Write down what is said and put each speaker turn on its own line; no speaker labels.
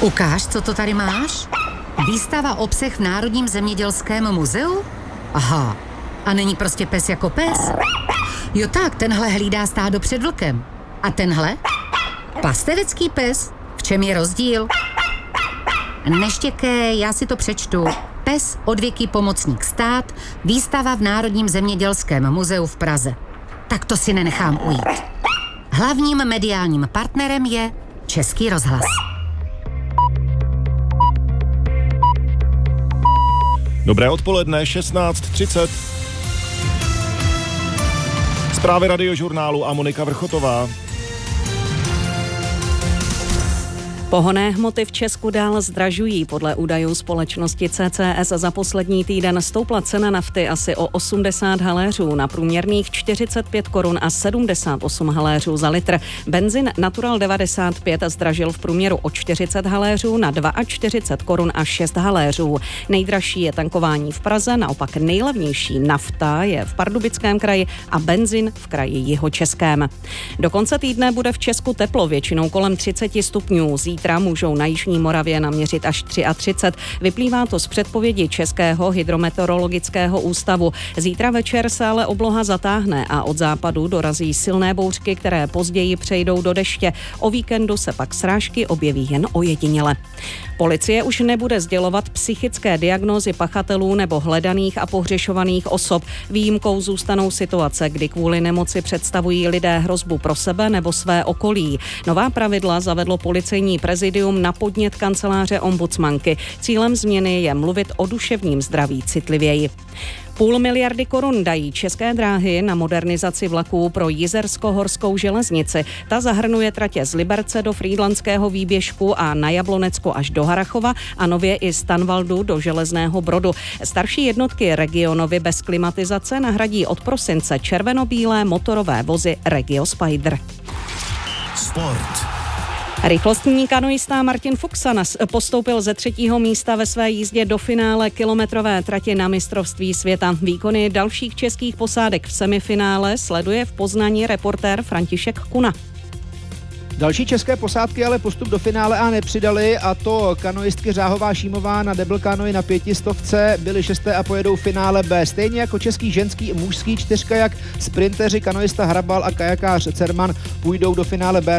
Ukáž, co to tady máš? Výstava o psech v Národním zemědělském muzeu? Aha, a není prostě pes jako pes? Jo tak, tenhle hlídá stádo před vlkem. A tenhle? Pastevecký pes? V čem je rozdíl? Neštěkej, já si to přečtu. Pes odvěký pomocník stát, výstava v Národním zemědělském muzeu v Praze. Tak to si nenechám ujít. Hlavním mediálním partnerem je Český rozhlas.
Dobré odpoledne, 16:30. Zprávy Radiožurnálu a Monika Vrchotová.
Pohonné hmoty v Česku dál zdražují. Podle údajů společnosti CCS za poslední týden stoupla cena nafty asi o 80 haléřů na průměrných 45 korun a 78 haléřů za litr. Benzin Natural 95 zdražil v průměru o 40 haléřů na 42 korun a 6 haléřů. Nejdražší je tankování v Praze, naopak nejlevnější nafta je v Pardubickém kraji a benzin v kraji Jihočeském. Do konce týdne bude v Česku teplo, většinou kolem 30 stupňů. Zítra můžou na Jižní Moravě naměřit až 33. Vyplývá to z předpovědi Českého hydrometeorologického ústavu. Zítra večer se ale obloha zatáhne a od západu dorazí silné bouřky, které později přejdou do deště. O víkendu se pak srážky objeví jen ojediněle. Policie už nebude sdělovat psychické diagnózy pachatelů nebo hledaných a pohřešovaných osob. Výjimkou zůstanou situace, kdy kvůli nemoci představují lidé hrozbu pro sebe nebo své okolí. Nová pravidla zavedlo policejní prezidium na podnět kanceláře ombudsmanky. Cílem změny je mluvit o duševním zdraví citlivěji. 0,5 miliardy korun dají České dráhy na modernizaci vlaků pro Jizersko-horskou železnici. Ta zahrnuje tratě z Liberce do Frýdlantského výběžku a na Jablonecko až do Harachova a nově i z Tanvaldu do Železného Brodu. Starší jednotky Regionovy bez klimatizace nahradí od prosince červenobílé motorové vozy Regio Spider.
Sport.
Rychlostní kanoista Martin Fuxa postoupil ze 3. místa ve své jízdě do finále kilometrové trati na mistrovství světa. Výkony dalších českých posádek v semifinále sleduje v Poznani reportér František Kuna.
Další české posádky ale postup do finále A nepřidali, a to kanoistky Řáhová Šímová na double kanoi na 500 byly 6. a pojedou finále B. Stejně jako český ženský mužský čtyřkajak, sprinteři kanoista Hrabal a kajakář Cerman půjdou do finále B